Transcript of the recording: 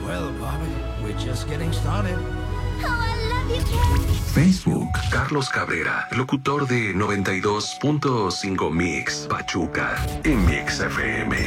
Well, Bobby, we're just getting started. Oh, I love you, Ken. Facebook, Carlos Cabrera, locutor de 92.5 Mix, Pachuca, en Mix FM.